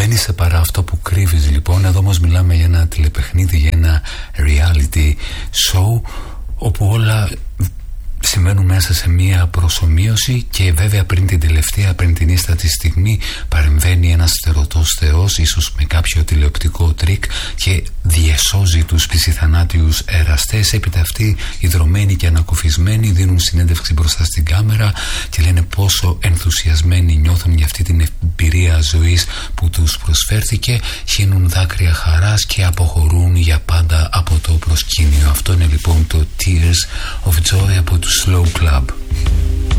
Δεν είσαι παρά αυτό που κρύβεις, λοιπόν. Εδώ όμως μιλάμε για ένα τηλεπαιχνίδι, για ένα reality show, όπου όλα σημαίνουν μέσα σε μία προσομοίωση, και βέβαια πριν την ίστατη στιγμή παρεμβαίνει ένας στερωτός θεός, ίσως με κάποιο τηλεοπτικό τρίκ, και διεσώζει τους πισιθανάτιους εραστές. Έπειτα αυτοί, ιδρωμένοι και ανακουφισμένοι, δίνουν συνέντευξη μπροστά στην κάμερα και λένε πόσο ενθουσιασμένοι νιώθουν για αυτή την εμπειρία ζωής που τους προσφέρθηκε, χύνουν δάκρυα χαράς και αποχωρούν για πάντα από το προσκήνιο. Αυτό είναι λοιπόν το Tears of Joy από του Slow Club.